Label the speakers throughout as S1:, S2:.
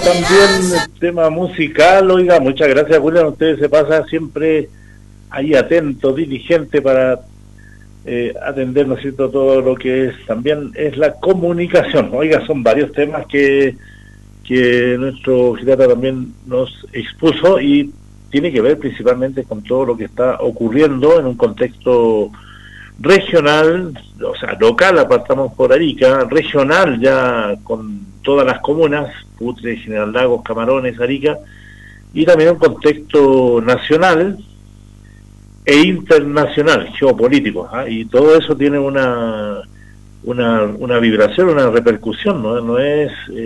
S1: también el tema musical, oiga, muchas gracias, Julián, ustedes se pasan siempre ahí atento, diligente para atender, ¿no es cierto?, todo lo que es, también es la comunicación. Oiga, son varios temas que nuestro Girata también nos expuso y tiene que ver principalmente con todo lo que está ocurriendo en un contexto regional, o sea, local, apartamos por Arica, regional ya con todas las comunas, Putre, General Lagos, Camarones, Arica, y también un contexto nacional e internacional, geopolítico, y todo eso tiene una vibración, una repercusión, no es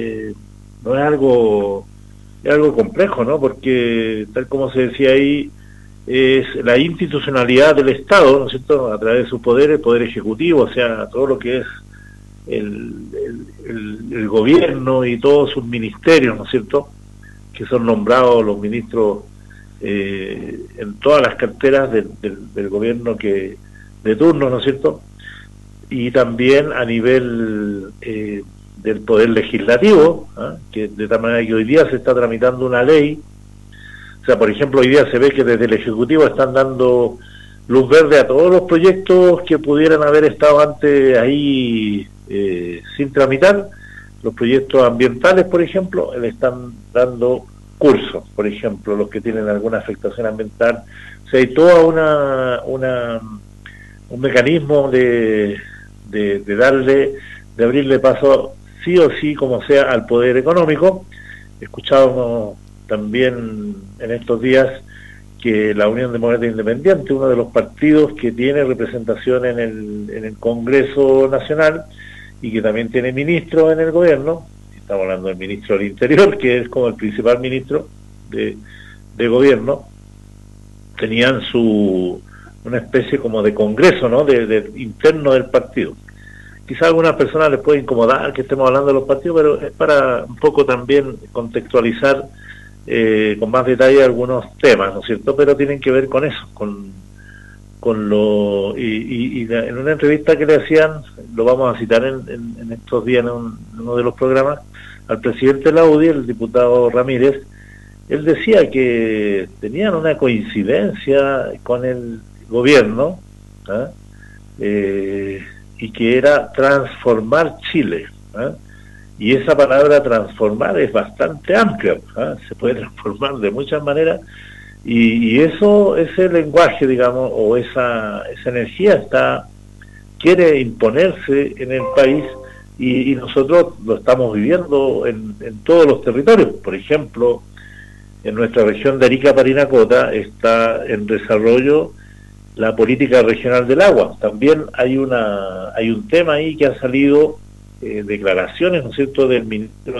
S1: algo, es algo complejo, ¿no? Porque tal como se decía ahí, es la institucionalidad del Estado, ¿no es cierto?, a través de sus poderes, el poder ejecutivo, o sea, todo lo que es el gobierno y todos sus ministerios, ¿no es cierto?, que son nombrados los ministros en todas las carteras del gobierno que de turno, ¿no es cierto?, y también a nivel del poder legislativo, que de tal manera que hoy día se está tramitando una ley. O sea, por ejemplo, hoy día se ve que desde el Ejecutivo están dando luz verde a todos los proyectos que pudieran haber estado antes ahí sin tramitar. Los proyectos ambientales, por ejemplo, le están dando curso, por ejemplo, los que tienen alguna afectación ambiental. O sea, hay toda un mecanismo de abrirle paso sí o sí, como sea, al poder económico. Escuchábamos también en estos días que la Unión Demócrata Independiente, uno de los partidos que tiene representación en el Congreso Nacional y que también tiene ministro en el gobierno, estamos hablando del ministro del Interior, que es como el principal ministro de gobierno, tenían una especie como de congreso, ¿no?, de interno del partido. Quizá a algunas personas les puede incomodar que estemos hablando de los partidos, pero es para un poco también contextualizar con más detalle algunos temas, ¿no es cierto?, pero tienen que ver con eso, con lo y en una entrevista que le hacían, lo vamos a citar en estos días en uno de los programas, al presidente de la UDI, el diputado Ramírez. Él decía que tenían una coincidencia con el gobierno, y que era transformar Chile, y esa palabra transformar es bastante amplia, se puede transformar de muchas maneras, y eso, ese lenguaje, digamos, o esa energía quiere imponerse en el país, y nosotros lo estamos viviendo en todos los territorios. Por ejemplo, en nuestra región de Arica, Parinacota, está en desarrollo la política regional del agua. También hay un tema ahí que ha salido, declaraciones, ¿no es cierto?, del ministro